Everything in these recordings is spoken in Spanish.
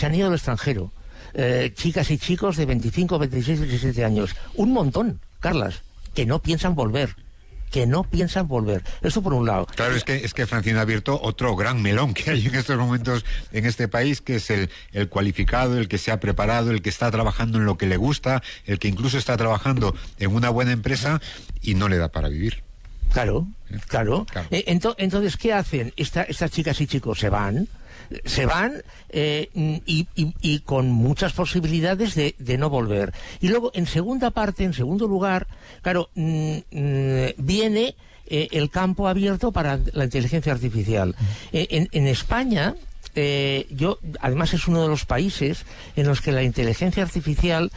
se han ido al extranjero. Chicas y chicos de 25, 26, 27 años. Un montón, Carlas, que no piensan volver. Eso por un lado. Claro, es que Francina ha abierto otro gran melón que hay en estos momentos en este país, que es el cualificado, el que se ha preparado, el que está trabajando en lo que le gusta, el que incluso está trabajando en una buena empresa y no le da para vivir. Claro. Entonces, ¿qué hacen? Estas chicas y chicos se van y con muchas posibilidades de no volver. Y luego, en segundo lugar, claro, viene el campo abierto para la inteligencia artificial. En España, además es uno de los países en los que la inteligencia artificial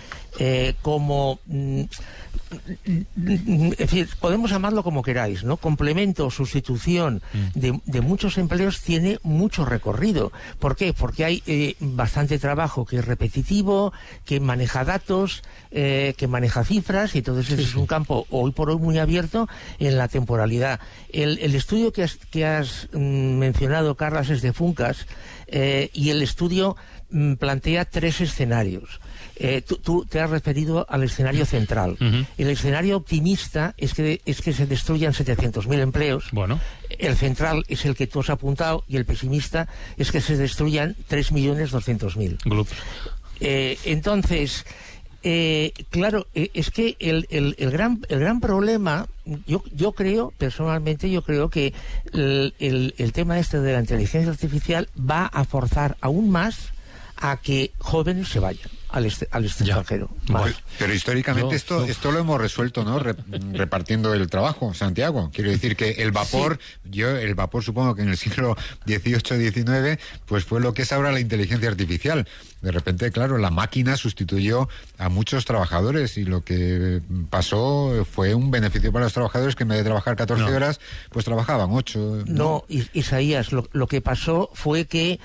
es decir, podemos llamarlo como queráis, ¿no? Complemento, sustitución de muchos empleos, tiene mucho recorrido. ¿Por qué? Porque hay bastante trabajo que es repetitivo, que maneja datos, que maneja cifras, y entonces ese es un campo hoy por hoy muy abierto en la temporalidad. El estudio que has mencionado, Carlas, es de Funcas, y el estudio plantea 3 escenarios. Tú te has referido al escenario central. El escenario optimista es que se destruyan 700.000 empleos. Bueno. El central es el que tú has apuntado, y el pesimista es que se destruyan 3.200.000. Entonces, claro, es que el gran problema, yo creo, personalmente, que el tema este de la inteligencia artificial va a forzar aún más a que jóvenes se vayan al extranjero. Pero históricamente esto lo hemos resuelto, ¿no? Repartiendo el trabajo, Santiago. Quiero decir que el vapor, el vapor supongo que en el siglo XVIII, XIX, pues fue lo que es ahora la inteligencia artificial. De repente, claro, la máquina sustituyó a muchos trabajadores, y lo que pasó fue un beneficio para los trabajadores, que en vez de trabajar 14 horas, pues trabajaban 8. No, Isaías, lo que pasó fue que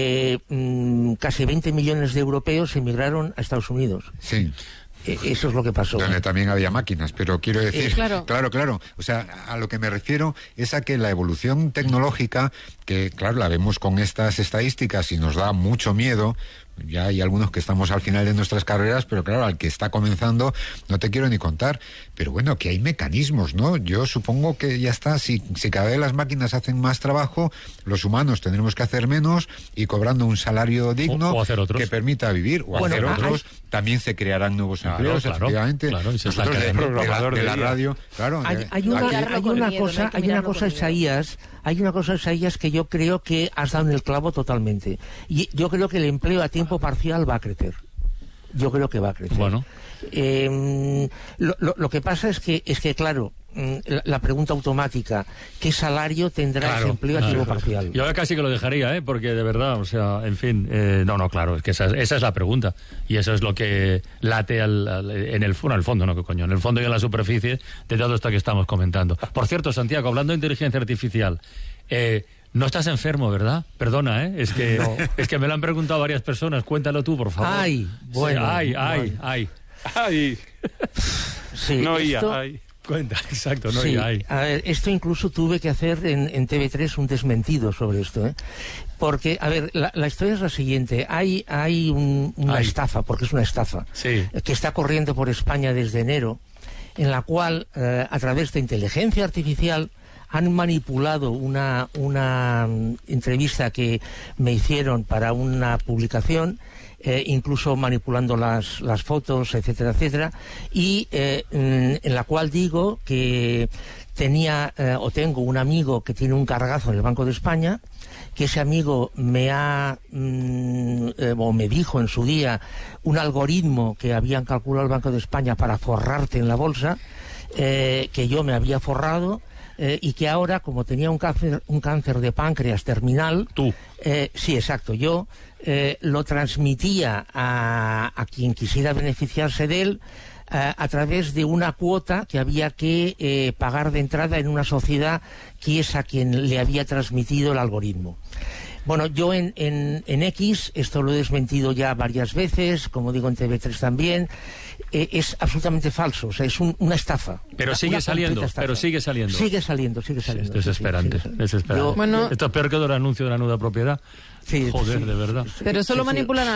casi 20 millones de europeos emigraron a Estados Unidos. Sí. Eso es lo que pasó. Donde también había máquinas, pero quiero decir... Claro. O sea, a lo que me refiero es a que la evolución tecnológica, que claro, la vemos con estas estadísticas y nos da mucho miedo. Ya hay algunos que estamos al final de nuestras carreras, pero claro, al que está comenzando no te quiero ni contar. Pero bueno, que hay mecanismos, ¿no? Yo supongo que ya está, si cada vez las máquinas hacen más trabajo, los humanos tendremos que hacer menos, y cobrando un salario digno o hacer otros, que permita vivir, o hacer otros. También se crearán nuevos empleos, efectivamente. Claro, y se nosotros de la radio, claro. Hay una cosa, Isaías, que yo creo que has dado en el clavo totalmente. Y yo creo que el empleo a tiempo parcial va a crecer. Yo creo que va a crecer. Bueno. Lo que pasa es que claro, la pregunta automática, ¿qué salario tendrá ese empleo a tiempo parcial? Yo ahora casi que lo dejaría, porque de verdad, o sea, en fin, claro, es que esa es la pregunta, y eso es lo que late en el fondo, no, qué coño, en el fondo y en la superficie de todo esto que estamos comentando. Por cierto, Santiago, hablando de inteligencia artificial, no estás enfermo, ¿verdad? Perdona, es que es que me lo han preguntado varias personas. Cuéntalo tú, por favor. Ay, bueno. Ay. Sí, no oía, ay. Cuenta, exacto, no oía, ay. A ver, esto incluso tuve que hacer en TV3 un desmentido sobre esto, Porque, a ver, la historia es la siguiente. Hay una estafa, porque es una estafa, que está corriendo por España desde enero, en la cual, a través de inteligencia artificial, han manipulado una entrevista que me hicieron para una publicación, incluso manipulando las fotos, etcétera, etcétera, y en la cual digo que tengo un amigo que tiene un cargazo en el Banco de España, que ese amigo me dijo en su día un algoritmo que habían calculado el Banco de España para forrarte en la bolsa, que yo me había forrado, y que ahora, como tenía un cáncer de páncreas terminal... Tú. Sí, exacto, yo lo transmitía a quien quisiera beneficiarse de él, a través de una cuota que había que pagar de entrada en una sociedad que es a quien le había transmitido el algoritmo. Bueno, yo en X, esto lo he desmentido ya varias veces, como digo en TV3 también, es absolutamente falso, o sea, es una estafa. Pero sigue saliendo, Sigue saliendo. Sí, esto es desesperante, desesperante. Bueno, esto es peor que el anuncio de la nuda propiedad. Sí, joder, de verdad. Pero solo manipulan